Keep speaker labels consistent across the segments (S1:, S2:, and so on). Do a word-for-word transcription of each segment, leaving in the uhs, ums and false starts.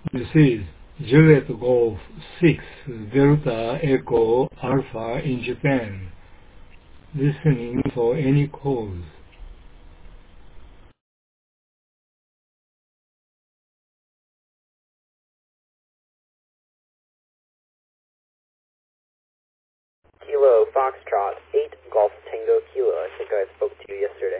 S1: This is Juliet Golf six Delta Echo Alpha in Japan. Listening for any calls.
S2: Kilo Foxtrot, eight Golf Tango Kilo. I think I spoke to you yesterday.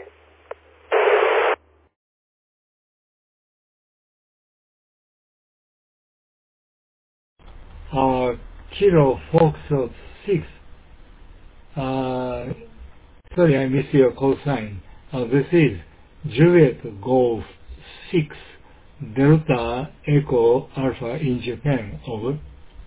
S1: Uh, Kilo Foxtrot six. Uh, sorry, I missed your call sign. Uh, this is Juliet Golf six Delta Echo Alpha in Japan. Over.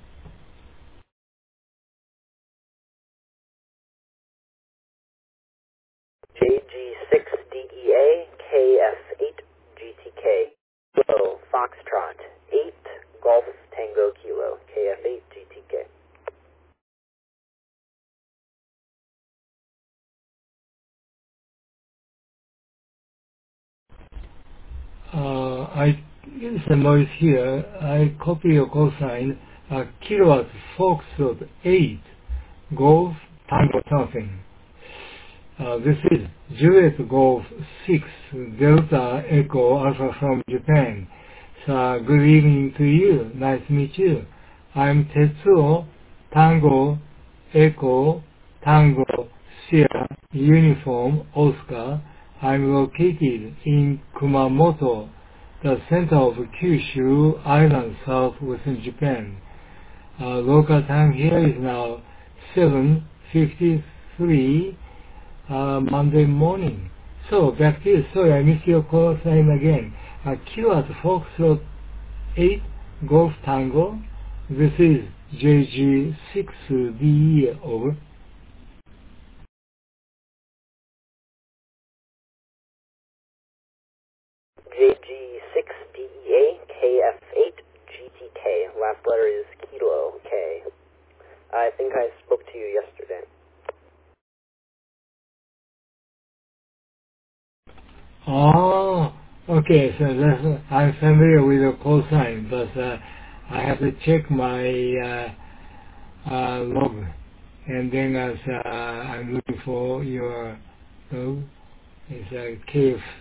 S2: J G six D E A, K F eight G T K. Kilo Foxtrot, eight Golf Tango Kilo, K F eight G T K.
S1: Uh, I use the noise here. I copy your call sign. Uh, Kilowatt Foxtrot eight Golf Tango something. Uh, this is Juliet Golf six Delta Echo Alpha from Japan. So, good evening to you. Nice to meet you. I'm Tetsuo Tango Echo Tango Sierra Uniform Oscar. I'm located in Kumamoto, the center of Kyushu Island, southwestern Japan. Uh, local time here is now seven fifty-three uh, Monday morning. So back to you. Sorry, I missed your call sign again. Uh, Q at Foxtrot eight Golf Tango. This is J G six D E. Over.
S2: J G six D E A, K F eight G T K. Last letter is Kilo, K. I think I spoke to you yesterday.
S1: Oh, okay. So that's, I'm familiar with the call sign, but uh, I have to check my uh, uh, log, and then as uh, I'm looking for your log, it's uh, K F